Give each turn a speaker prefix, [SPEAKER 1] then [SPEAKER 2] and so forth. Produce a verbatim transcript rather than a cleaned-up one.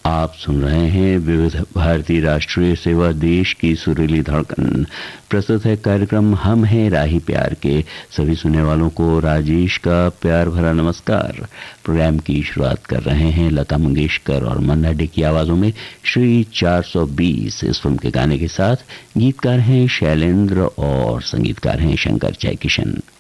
[SPEAKER 1] आप सुन रहे हैं विविध भारती राष्ट्रीय सेवा, देश की सुरीली धड़कन। प्रस्तुत है कार्यक्रम हम हैं राही प्यार के। सभी सुनने वालों को राजेश का प्यार भरा नमस्कार। प्रोग्राम की शुरुआत कर रहे हैं लता मंगेशकर और मन्ना डे की आवाजों में श्री चार सौ बीस इस फिल्म के गाने के साथ। गीतकार हैं शैलेंद्र और संगीतकार हैं शंकर जयकिशन।